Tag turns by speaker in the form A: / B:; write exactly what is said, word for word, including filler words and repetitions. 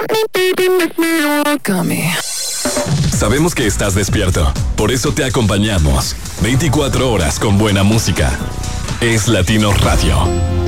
A: Sabemos que estás despierto, por eso te acompañamos. veinticuatro horas con buena música. Es Latino Radio.